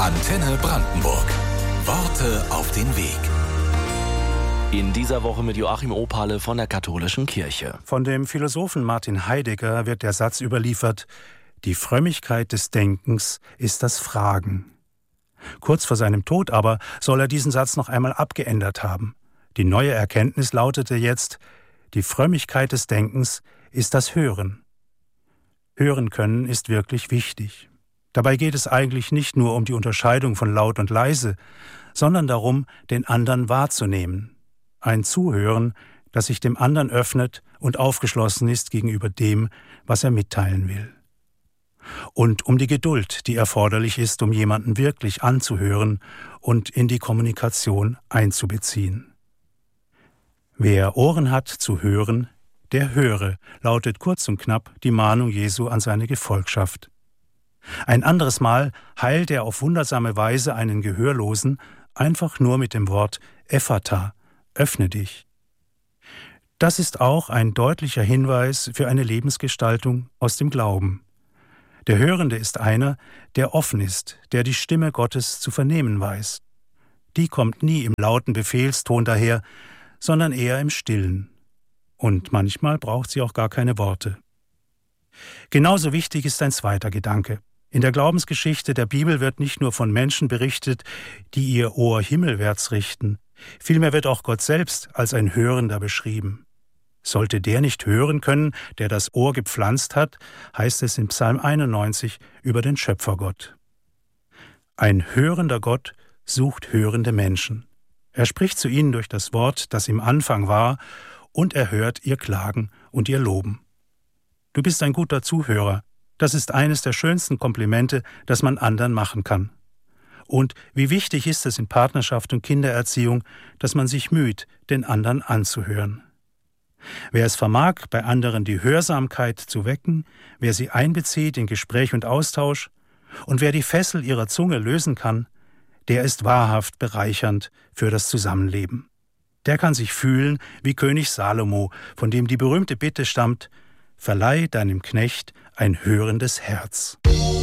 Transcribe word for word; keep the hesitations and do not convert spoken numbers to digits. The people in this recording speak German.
Antenne Brandenburg. Worte auf den Weg. In dieser Woche mit Joachim Opale von der Katholischen Kirche. Von dem Philosophen Martin Heidegger wird der Satz überliefert: Die Frömmigkeit des Denkens ist das Fragen. Kurz vor seinem Tod aber soll er diesen Satz noch einmal abgeändert haben. Die neue Erkenntnis lautete jetzt: Die Frömmigkeit des Denkens ist das Hören. Hören können ist wirklich wichtig. Dabei geht es eigentlich nicht nur um die Unterscheidung von laut und leise, sondern darum, den anderen wahrzunehmen. Ein Zuhören, das sich dem anderen öffnet und aufgeschlossen ist gegenüber dem, was er mitteilen will. Und um die Geduld, die erforderlich ist, um jemanden wirklich anzuhören und in die Kommunikation einzubeziehen. Wer Ohren hat zu hören, der höre, lautet kurz und knapp die Mahnung Jesu an seine Gefolgschaft. Ein anderes Mal heilt er auf wundersame Weise einen Gehörlosen einfach nur mit dem Wort Ephata, öffne dich. Das ist auch ein deutlicher Hinweis für eine Lebensgestaltung aus dem Glauben. Der Hörende ist einer, der offen ist, der die Stimme Gottes zu vernehmen weiß. Die kommt nie im lauten Befehlston daher, sondern eher im Stillen. Und manchmal braucht sie auch gar keine Worte. Genauso wichtig ist ein zweiter Gedanke. In der Glaubensgeschichte der Bibel wird nicht nur von Menschen berichtet, die ihr Ohr himmelwärts richten. Vielmehr wird auch Gott selbst als ein Hörender beschrieben. Sollte der nicht hören können, der das Ohr gepflanzt hat, heißt es in Psalm einundneunzig über den Schöpfergott. Ein hörender Gott sucht hörende Menschen. Er spricht zu ihnen durch das Wort, das im Anfang war, und er hört ihr Klagen und ihr Loben. Du bist ein guter Zuhörer. Das ist eines der schönsten Komplimente, das man anderen machen kann. Und wie wichtig ist es in Partnerschaft und Kindererziehung, dass man sich müht, den anderen anzuhören. Wer es vermag, bei anderen die Hörsamkeit zu wecken, wer sie einbezieht in Gespräch und Austausch und wer die Fessel ihrer Zunge lösen kann, der ist wahrhaft bereichernd für das Zusammenleben. Der kann sich fühlen wie König Salomo, von dem die berühmte Bitte stammt: Verleih deinem Knecht ein hörendes Herz.